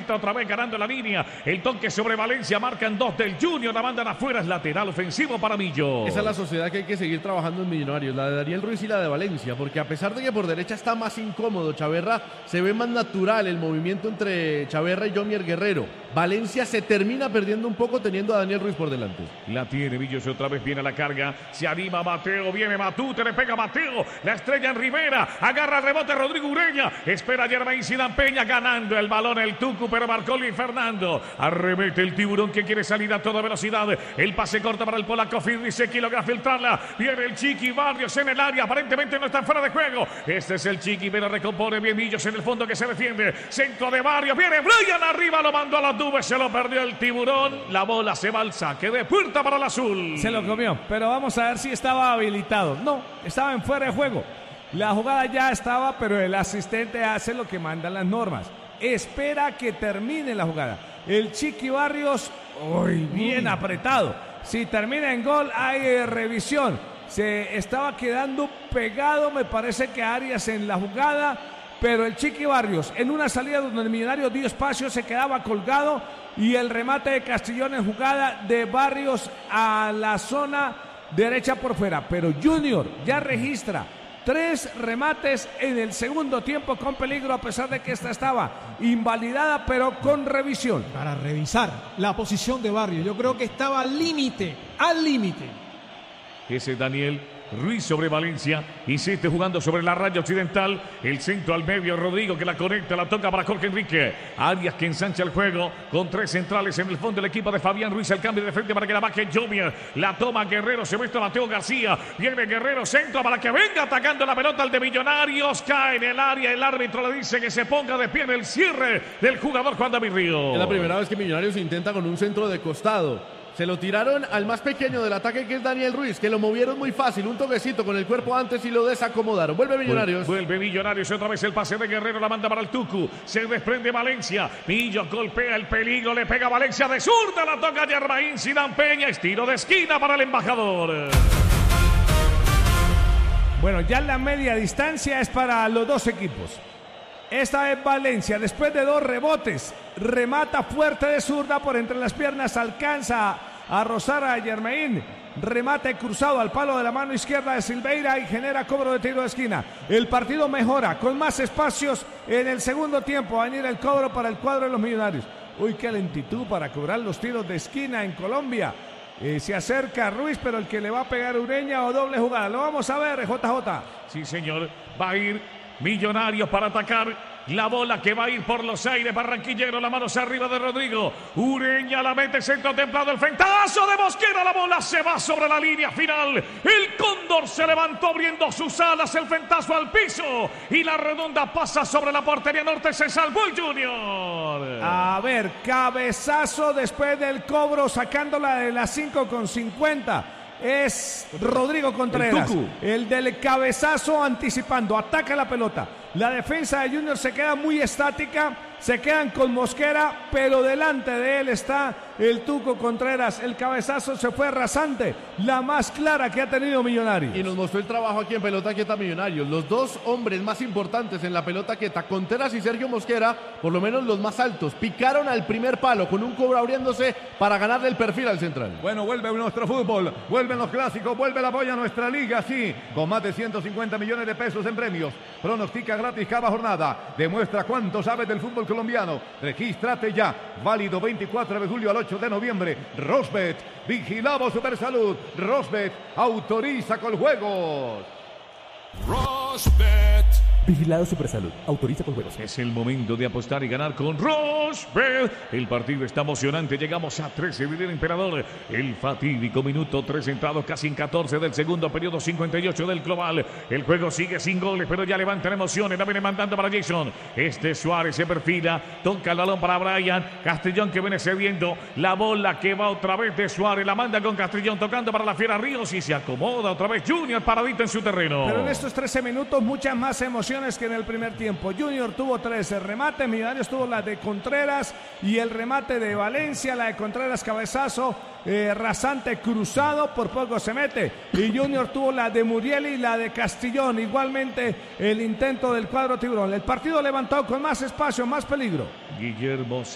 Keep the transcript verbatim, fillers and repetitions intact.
centra otra vez ganando la línea. El toque sobre Valencia, marcan dos del Junior, la mandan afuera, es lateral ofensivo para Millo. Esa es la sociedad que hay que seguir trabajando en Millonarios, la de Daniel Ruiz y la de Valencia, porque a pesar de que por derecha está más incómodo Chaverra, se ve más natural el movimiento entre Chaverra y Jomier Guerrero. Valencia se termina perdiendo un poco teniendo a Daniel Ruiz por delante. La tiene Millos, otra vez viene a la carga, se anima Mateo, viene Matute, le pega Mateo, la estrella en Rivera, agarra el rebote Rodrigo Ureña, espera a Germain Zidane Peña, ganando el balón el Tucu, pero marcó Luis Fernando, arremete el Tiburón que quiere salir a toda velocidad, el pase corta para el polaco Fidrisek, logra filtrarla, viene el Chiqui Barrios en el área, aparentemente no está fuera de juego, este es el Chiqui, pero recompone bien Millos en el fondo que se defiende, centro de Barrios, viene Brian arriba, lo mandó a las nubes, se lo perdió el Tiburón, la bola se va al saque de puerta para el azul. Se lo comió, pero vamos a ver si estaba habilitado. No, estaba en fuera de juego. La jugada ya estaba, pero el asistente hace lo que mandan las normas. Espera que termine la jugada. El Chiqui Barrios, uy, bien apretado. Si termina en gol, hay eh, revisión. Se estaba quedando pegado, me parece que Arias en la jugada, pero el Chiqui Barrios en una salida donde el Millonario dio espacio se quedaba colgado y el remate de Castrillón en jugada de Barrios a la zona derecha por fuera, pero Junior ya registra tres remates en el segundo tiempo con peligro, a pesar de que esta estaba invalidada, pero con revisión. Para revisar la posición de Barrios, yo creo que estaba al límite, al límite. Ese Daniel Ruiz sobre Valencia, insiste jugando sobre la raya occidental, el centro al medio, Rodrigo que la conecta, la toca para Jorge Enrique, Arias que ensancha el juego con tres centrales en el fondo del equipo de Fabián Ruiz, el cambio de frente para que la baje Jomier, la toma Guerrero, se muestra Mateo García, viene Guerrero, centro para que venga atacando la pelota al de Millonarios, cae en el área, el árbitro le dice que se ponga de pie en el cierre del jugador Juan David Río. Es la primera vez que Millonarios intenta con un centro de costado. Se lo tiraron al más pequeño del ataque, que es Daniel Ruiz, que lo movieron muy fácil, un toquecito con el cuerpo antes y lo desacomodaron. Vuelve Millonarios. Vuelve Millonarios, otra vez el pase de Guerrero, la manda para el Tucu, se desprende Valencia, Millo golpea el peligro, le pega Valencia de zurda, la toca Germain Zidane Peña, estilo de esquina para el embajador. Bueno, ya la media distancia es para los dos equipos. Esta es Valencia, después de dos rebotes, remata fuerte de zurda por entre las piernas, alcanza a rozar a Germain, remate cruzado al palo de la mano izquierda de Silveira y genera cobro de tiro de esquina. El partido mejora con más espacios en el segundo tiempo, va a venir el cobro para el cuadro de los Millonarios. Uy, qué lentitud para cobrar los tiros de esquina en Colombia. Eh, se acerca Ruiz, pero el que le va a pegar Ureña o doble jugada, lo vamos a ver, J J. Sí, señor, va a ir Millonarios para atacar. La bola que va a ir por los aires, Barranquillero, la mano arriba de Rodrigo. Ureña la mete, centro templado, el fentazo de Mosquera, la bola se va sobre la línea final. El Cóndor se levantó abriendo sus alas, el fentazo al piso y la redonda pasa sobre la portería norte, se salvó el Junior. A ver, cabezazo después del cobro, sacándola de las cinco con cincuenta. Es Rodrigo Contreras, el, el del cabezazo anticipando, ataca la pelota. La defensa de Junior se queda muy estática, se quedan con Mosquera, pero delante de él está el Tuco Contreras. El cabezazo se fue rasante, la más clara que ha tenido Millonarios. Y nos mostró el trabajo aquí en pelota quieta Millonarios. Los dos hombres más importantes en la pelota quieta, Contreras y Sergio Mosquera, por lo menos los más altos, picaron al primer palo con un cobro abriéndose para ganarle el perfil al central. Bueno, vuelve nuestro fútbol, vuelven los clásicos, vuelve el apoyo a nuestra liga, sí, con más de ciento cincuenta millones de pesos en premios. Pronostica gratis cada jornada, demuestra cuánto sabes del fútbol colombiano. Regístrate ya, válido veinticuatro de julio al ocho de noviembre. Rosbet, vigilamos Supersalud. Rosbet, autoriza con juegos. Rosbet. Vigilado Supersalud, autoriza con juegos. Es el momento de apostar y ganar con Rosbet. El partido está emocionante, llegamos a trece, Vidal Emperador. El fatídico minuto tres entrados, casi en catorce del segundo periodo, cincuenta y ocho del global. El juego sigue sin goles, pero ya levantan emociones, la viene mandando para Jason. Este Suárez se perfila, toca el balón para Brian. Castrillón que viene cediendo, la bola que va otra vez de Suárez, la manda con Castrillón, tocando para la Fiera Ríos y se acomoda otra vez Junior paradito en su terreno. Pero en estos trece minutos muchas más emociones que en el primer tiempo. Junior tuvo trece remates, Millonarios tuvo la de Contreras y el remate de Valencia, la de Contreras cabezazo eh, rasante cruzado, por poco se mete, y Junior tuvo la de Muriel y la de Castrillón, igualmente el intento del cuadro tiburón. El partido levantado con más espacio, más peligro. Guillermo